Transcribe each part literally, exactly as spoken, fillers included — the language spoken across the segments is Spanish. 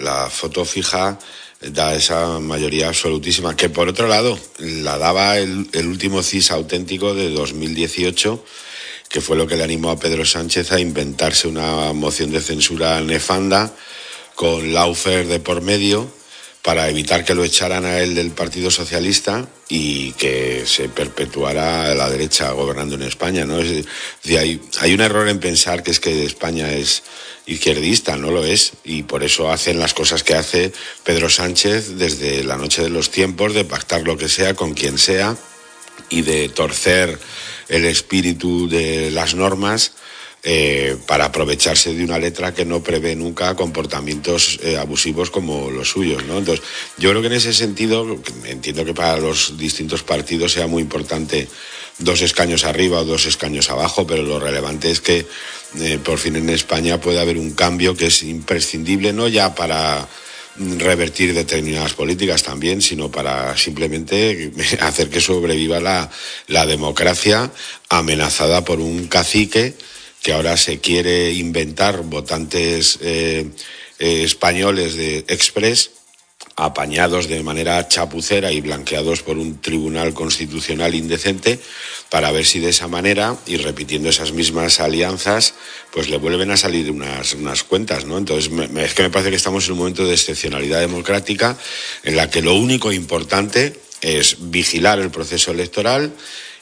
la foto fija da esa mayoría absolutísima, que por otro lado la daba el, el último C I S auténtico de dos mil dieciocho, que fue lo que le animó a Pedro Sánchez a inventarse una moción de censura nefanda con Lawfare de por medio para evitar que lo echaran a él del Partido Socialista y que se perpetuara la derecha gobernando en España, ¿no? Es decir, hay, hay un error en pensar que es que España es izquierdista, no lo es, y por eso hacen las cosas que hace Pedro Sánchez desde la noche de los tiempos, de pactar lo que sea con quien sea y de torcer el espíritu de las normas eh, para aprovecharse de una letra que no prevé nunca comportamientos eh, abusivos como los suyos, ¿no? Entonces, yo creo que en ese sentido, entiendo que para los distintos partidos sea muy importante dos escaños arriba o dos escaños abajo, pero lo relevante es que eh, por fin en España puede haber un cambio que es imprescindible, no ya para revertir determinadas políticas también, sino para simplemente hacer que sobreviva la, la democracia amenazada por un cacique que ahora se quiere inventar votantes eh, eh, españoles de Express, apañados de manera chapucera y blanqueados por un tribunal constitucional indecente, para ver si de esa manera, y repitiendo esas mismas alianzas, pues le vuelven a salir unas, unas cuentas, ¿no? Entonces, me, es que me parece que estamos en un momento de excepcionalidad democrática en la que lo único importante es vigilar el proceso electoral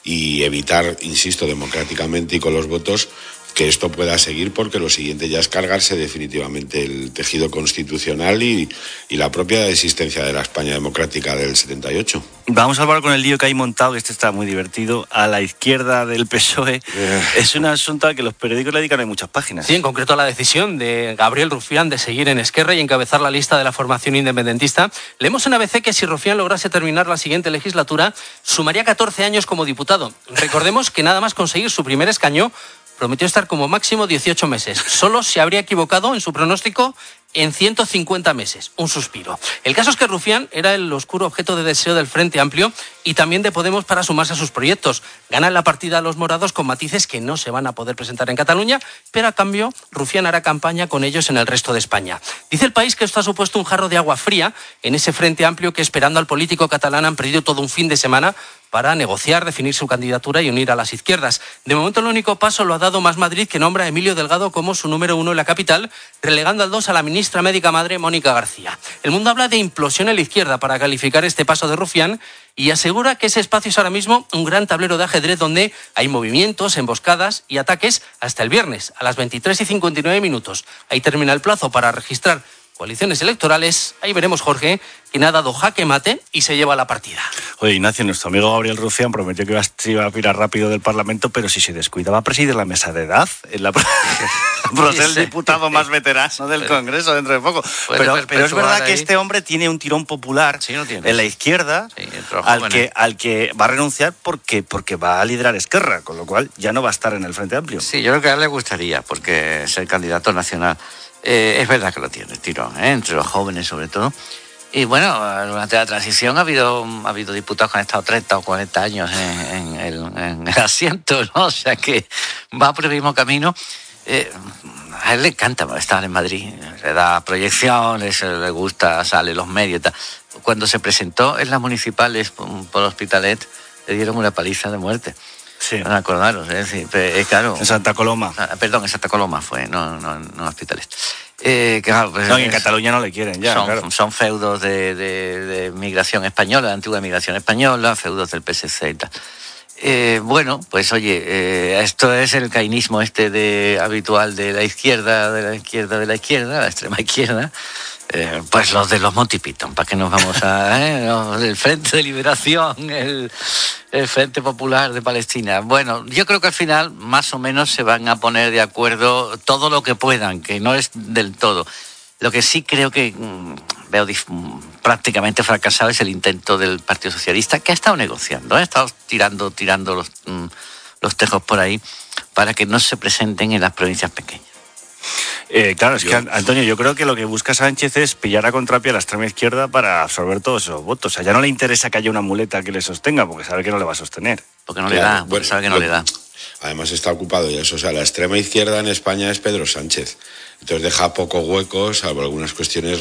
y evitar, insisto, democráticamente y con los votos, que esto pueda seguir, porque lo siguiente ya es cargarse definitivamente el tejido constitucional y, y la propia existencia de la España democrática del setenta y ocho. Vamos a hablar con el lío que hay montado, que este está muy divertido, a la izquierda del P S O E. Eh. Es un asunto al que los periódicos le dedican muchas páginas. Sí, en concreto la decisión de Gabriel Rufián de seguir en Esquerra y encabezar la lista de la formación independentista. Leemos en A B C que si Rufián lograse terminar la siguiente legislatura, sumaría catorce años como diputado. Recordemos que nada más conseguir su primer escaño, prometió estar como máximo dieciocho meses. Solo se habría equivocado en su pronóstico en ciento cincuenta meses. Un suspiro. El caso es que Rufián era el oscuro objeto de deseo del Frente Amplio y también de Podemos para sumarse a sus proyectos. Ganan la partida a los morados con matices que no se van a poder presentar en Cataluña, pero a cambio Rufián hará campaña con ellos en el resto de España. Dice El País que esto ha supuesto un jarro de agua fría en ese Frente Amplio que, esperando al político catalán, han perdido todo un fin de semana para negociar, definir su candidatura y unir a las izquierdas. De momento el único paso lo ha dado Más Madrid, que nombra a Emilio Delgado como su número uno en la capital, relegando al dos a la ministra médica madre Mónica García. El Mundo habla de implosión en la izquierda para calificar este paso de Rufián y asegura que ese espacio es ahora mismo un gran tablero de ajedrez donde hay movimientos, emboscadas y ataques hasta el viernes a las veintitrés y cincuenta y nueve minutos. Ahí termina el plazo para registrar coaliciones electorales. Ahí veremos, Jorge, quien ha dado jaque mate y se lleva la partida. Oye, Ignacio, nuestro amigo Gabriel Rufián prometió que iba a pirar rápido del Parlamento, pero si se descuida va a presidir la mesa de edad. En la... Por ser el diputado más veterano del Congreso dentro de poco. Pero, pero es verdad ahí que este hombre tiene un tirón popular sí, no tiene, en la izquierda sí, al, que, al que va a renunciar porque, porque va a liderar Esquerra, con lo cual ya no va a estar en el Frente Amplio. Sí, yo creo que a él le gustaría, porque es el candidato nacional. Eh, es verdad que lo tiene el tirón, ¿eh? Entre los jóvenes sobre todo. Y bueno, durante la transición ha habido, ha habido diputados que han estado treinta o cuarenta años en, en, el, en el asiento, ¿no? O sea que va por el mismo camino. Eh, a él le encanta estar en Madrid, le da proyecciones, le gusta, sale los medios y tal. Cuando se presentó en las municipales por Hospitalet, le dieron una paliza de muerte. Sí. No acordaros, es decir, es claro. En Santa Coloma. Ah, perdón, en Santa Coloma fue, no, no, no Hospitalet. Eh, claro, pues no, y en Cataluña no le quieren ya. Son, claro. son feudos de, de, de migración española, de antigua migración española, feudos del P S C y tal. Eh, bueno, pues oye, eh, esto es el cainismo este de habitual de la izquierda, de la izquierda, de la izquierda, la extrema izquierda. Eh, pues los de los Monty Python, ¿para qué nos vamos a...? Eh? El Frente de Liberación, el, el Frente Popular de Palestina. Bueno, yo creo que al final más o menos se van a poner de acuerdo todo lo que puedan, que no es del todo. Lo que sí creo que mmm, veo dif- prácticamente fracasado es el intento del Partido Socialista, que ha estado negociando, ¿eh? ha estado tirando, tirando los, mmm, los tejos por ahí para que no se presenten en las provincias pequeñas. Eh, claro, es yo... que, Antonio, yo creo que lo que busca Sánchez es pillar a contrapié a la extrema izquierda para absorber todos esos votos. O sea, ya no le interesa que haya una muleta que le sostenga, porque sabe que no le va a sostener. Porque no claro, le da, porque bueno, sabe que no lo, le da. Además está ocupado ya eso. O sea, la extrema izquierda en España es Pedro Sánchez. Entonces deja poco hueco, salvo algunas cuestiones